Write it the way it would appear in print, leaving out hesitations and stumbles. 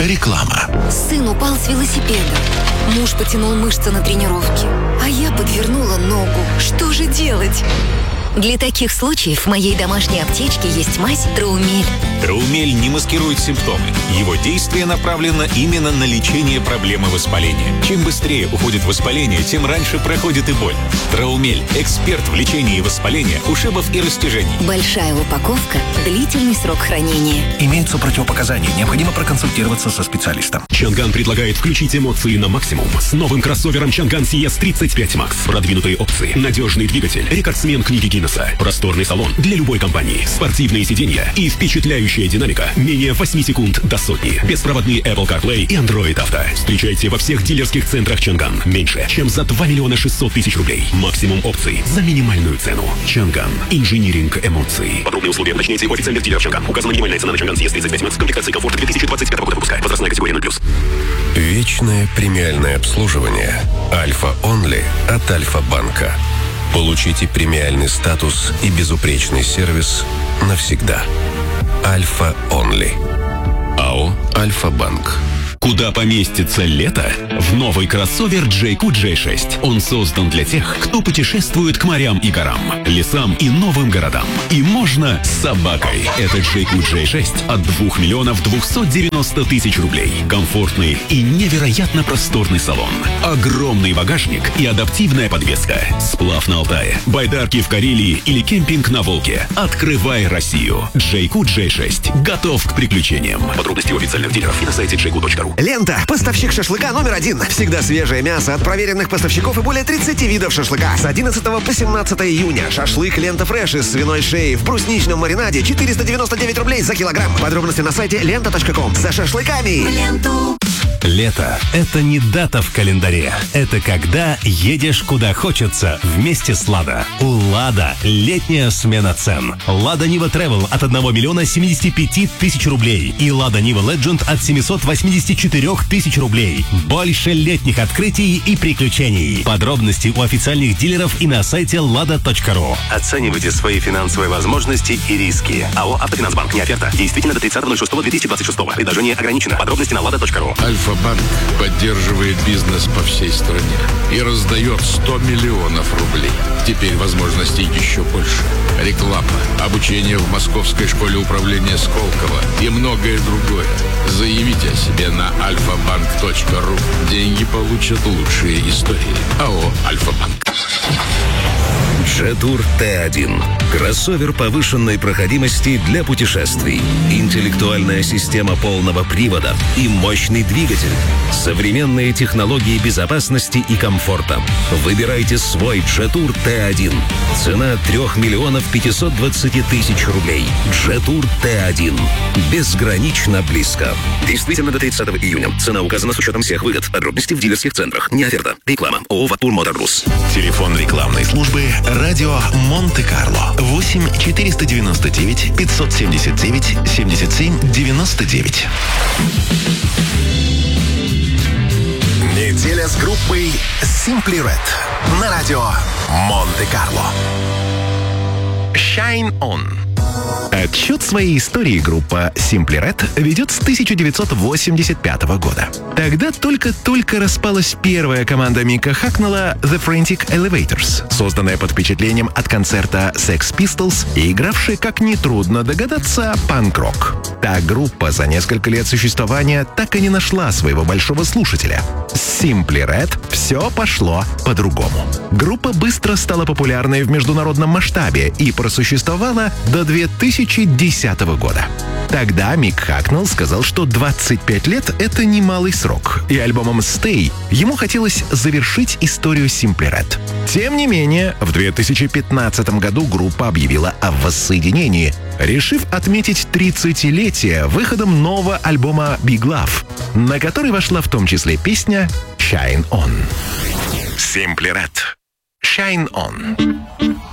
Реклама. Сын упал с велосипеда. Муж потянул мышцы на тренировке. А я подвернула ногу. Что же делать? Для таких случаев в моей домашней аптечке есть мазь Траумель. Траумель не маскирует симптомы. Его действие направлено именно на лечение проблемы воспаления. Чем быстрее уходит воспаление, тем раньше проходит и боль. Траумель – эксперт в лечении воспаления, ушибов и растяжений. Большая упаковка, длительный срок хранения. Имеются противопоказания. Необходимо проконсультироваться со специалистом. Чанган предлагает включить эмоции на максимум с новым кроссовером Чанган CS35 Max. Продвинутые опции, надежный двигатель, рекордсмен книги Гиннесса, просторный салон для любой компании, спортивные сиденья и впечатляющая динамика менее 8 секунд до сотни. Беспроводные Apple CarPlay и Android Auto. Встречайте во всех дилерских центрах Чанган. Меньше, чем за 2 миллиона 600 тысяч рублей. Максимум опций за минимальную цену. Чанган. Инжиниринг эмоций. Подробные условия уточняйте у официальных дилеров Чанган. Указана минимальная цена на Чанган CS35 Max. Комплектации комфорт 2025 года выпуска. Возрастная категория 0+. Вечное премиальное обслуживание Альфа Онли от Альфа-банка. Получите премиальный статус и безупречный сервис навсегда. Альфа Онли. АО Альфа-банк. Куда поместится лето? В новый кроссовер JQ J6. Он создан для тех, кто путешествует к морям и горам, лесам и новым городам. И можно с собакой. Это JQ J6 от 2 миллионов 290 тысяч рублей. Комфортный и невероятно просторный салон. Огромный багажник и адаптивная подвеска. Сплав на Алтае, байдарки в Карелии или кемпинг на Волге. Открывай Россию. JQ J6 готов к приключениям. Подробности у официальных дилеров и на сайте jq.ru. Лента. Поставщик шашлыка номер 1. Всегда свежее мясо от проверенных поставщиков и более 30 видов шашлыка. С 11 по 17 июня. Шашлык Лента Фреш из свиной шеи в брусничном маринаде 499 рублей за килограмм. Подробности на сайте lenta.com. За шашлыками. Ленту. Лето – это не дата в календаре. Это когда едешь куда хочется вместе с «Лада». У «Лада» летняя смена цен. «Лада Нива Travel» от 1 миллиона 75 тысяч рублей и «Лада Нива Legend» от 784 тысяч рублей. Больше летних открытий и приключений. Подробности у официальных дилеров и на сайте lada.ru. Оценивайте свои финансовые возможности и риски. АО «Автофинансбанк». Не оферта. Действительно до 30.06.2026. Предложение ограничено. Подробности на lada.ru. Альфа-банк поддерживает бизнес по всей стране и раздает 100 миллионов рублей. Теперь возможностей еще больше. Реклама, обучение в Московской школе управления Сколково и многое другое. Заявите о себе на alfabank.ru. Деньги получат лучшие истории. АО «Альфа-банк». Джетур Т1. Кроссовер повышенной проходимости для путешествий. Интеллектуальная система полного привода и мощный двигатель. Современные технологии безопасности и комфорта. Выбирайте свой Джетур Т1. Цена 3 миллионов 520 тысяч рублей. Джетур Т1. Безгранично близко. Действительно до 30 июня. Цена указана с учетом всех выгод. Подробности в дилерских центрах. Не оферта. Реклама. ООО «Ватур Моторбрус». Телефон рекламной службы «Радио Монте-Карло». 8 499 579 77 99. Неделя с группой Simply Red на радио Монте-Карло. Shine On. Отчет своей истории группа Simply Red ведет с 1985 года. Тогда только-только распалась первая команда Мика Хакнелла The Frantic Elevators, созданная под впечатлением от концерта Sex Pistols и игравшая, как нетрудно догадаться, панк-рок. Та группа за несколько лет существования так и не нашла своего большого слушателя. С Simply Red все пошло по-другому. Группа быстро стала популярной в международном масштабе и просуществовала до 2010 года. Тогда Мик Хакнелл сказал, что 25 лет — это немалый срок, и альбомом «Stay» ему хотелось завершить историю Simply Red. Тем не менее, в 2015 году группа объявила о воссоединении, решив отметить 30-летие выходом нового альбома Big Love, на который вошла в том числе песня «Shine On». Simply Red. «Shine On».